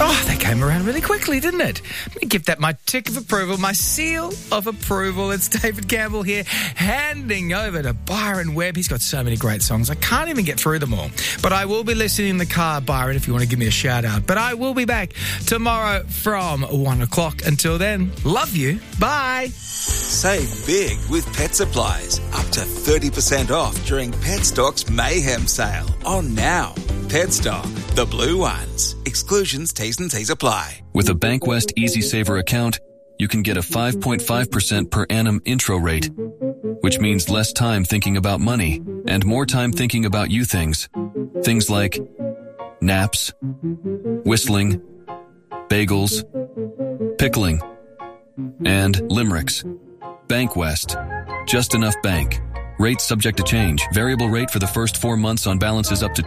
Oh, that came around really quickly, didn't it? Let me give that my tick of approval, my seal of approval. It's David Campbell here, handing over to Byron Webb. He's got so many great songs. I can't even get through them all. But I will be listening in the car, Byron, if you want to give me a shout out. But I will be back tomorrow from 1 o'clock. Until then, love you. Bye. Save big with Pet Supplies. Up to 30% off during Petstock's Mayhem sale. On now. Petstock, the blue ones. Exclusions, T's and C's apply. With a Bankwest Easy Saver account, you can get a 5.5% per annum intro rate, which means less time thinking about money and more time thinking about you things. Things like naps, whistling, bagels, pickling, and limericks. Bankwest. Just enough bank. Rates subject to change. Variable rate for the first 4 months on balances up to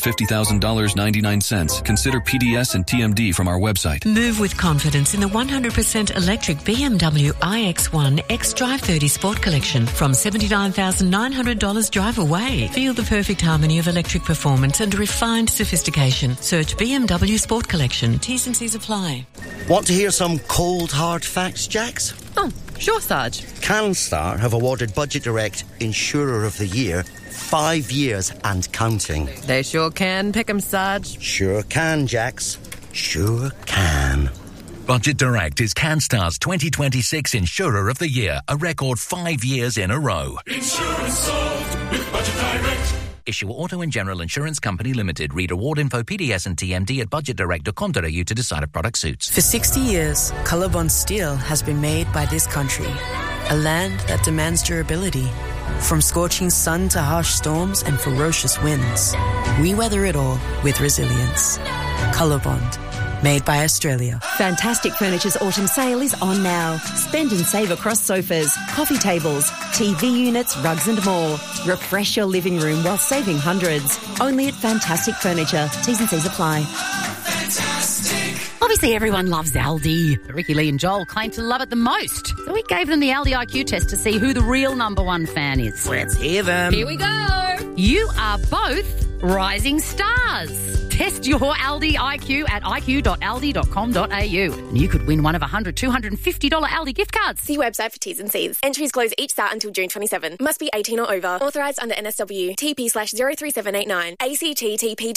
$250,000.99. Consider PDS and TMD from our website. Move with confidence in the 100% electric BMW iX1 X-Drive 30 Sport Collection from $79,900 drive away. Feel the perfect harmony of electric performance and refined sophistication. Search BMW Sport Collection. T's and C's apply. Want to hear some cold, hard facts, Jax? Oh, sure, Sarge. CanStar have awarded Budget Direct Insurer of the Year 5 years and counting. They sure can pick 'em, Sarge. Sure can, Jax. Sure can. Budget Direct is CanStar's 2026 Insurer of the Year, a record 5 years in a row. Insurance solved with Budget Direct. Issue Auto and General Insurance Company Limited. Read award info, PDS and TMD at budgetdirect.com.au to decide if product suits. For 60 years, Colorbond steel has been made by this country, a land that demands durability. From scorching sun to harsh storms and ferocious winds, we weather it all with resilience. Colorbond. Made by Australia. Fantastic Furniture's autumn sale is on now. Spend and save across sofas, coffee tables, TV units, rugs and more. Refresh your living room while saving hundreds. Only at Fantastic Furniture. T's and C's apply. Fantastic. Obviously everyone loves Aldi. Ricky Lee and Joel claim to love it the most. So we gave them the Aldi IQ test to see who the real number one fan is. Let's hear them. Here we go. You are both rising stars. Test your Aldi IQ at iq.aldi.com.au. And you could win one of $100, $250 Aldi gift cards. See website for T's and C's. Entries close each start until June 27. Must be 18 or over. Authorised under NSW. TP/03789. ACT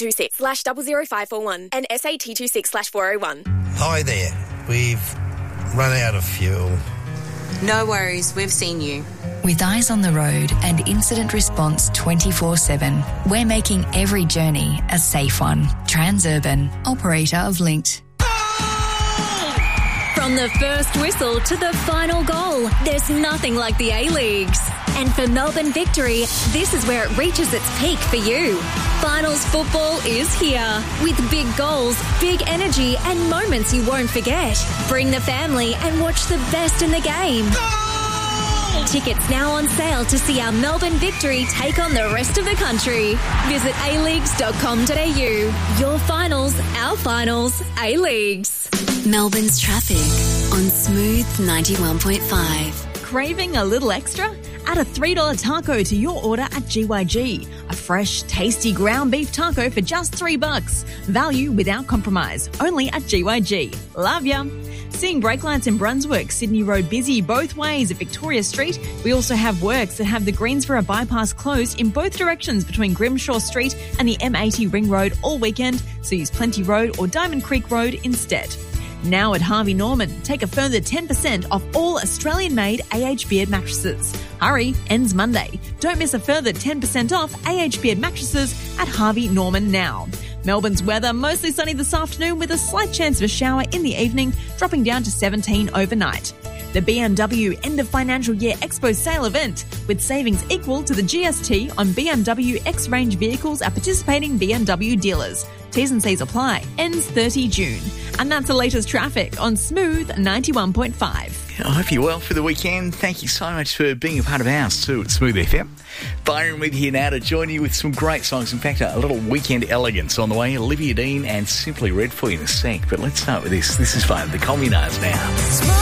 TP26/00541. And SAT 26/401. Hi there. We've run out of fuel. No worries, we've seen you. With eyes on the road and incident response 24/7, we're making every journey a safe one. Transurban, operator of Linked. From the first whistle to the final goal, there's nothing like the A-Leagues. And for Melbourne Victory, this is where it reaches its peak for you. Finals football is here, with big goals, big energy and moments you won't forget. Bring the family and watch the best in the game. Tickets now on sale to see our Melbourne Victory take on the rest of the country. Visit aleagues.com.au. Your finals, our finals, A-Leagues. Melbourne's traffic on Smooth 91.5. Craving a little extra? Add a $3 taco to your order at GYG. A fresh, tasty ground beef taco for just $3. Value without compromise. Only at GYG. Love ya. Seeing brake lights in Brunswick, Sydney Road busy both ways at Victoria Street. We also have works that have the Greensboro bypass closed in both directions between Grimshaw Street and the M80 Ring Road all weekend, so use Plenty Road or Diamond Creek Road instead. Now at Harvey Norman, take a further 10% off all Australian-made AH Beard mattresses. Hurry, ends Monday. Don't miss a further 10% off AH Beard mattresses at Harvey Norman now. Melbourne's weather, mostly sunny this afternoon with a slight chance of a shower in the evening, dropping down to 17 overnight. The BMW End of Financial Year Expo Sale event, with savings equal to the GST on BMW X-Range vehicles at participating BMW dealers. T's and C's apply. Ends 30 June. And that's the latest traffic on Smooth 91.5. I hope you're well for the weekend. Thank you so much for being a part of ours too at Smooth FM. Byron with you now to join you with some great songs. In fact, a little weekend elegance on the way. Olivia Dean and Simply Red for you in a sec. But let's start with this. This is fun. The Communards now.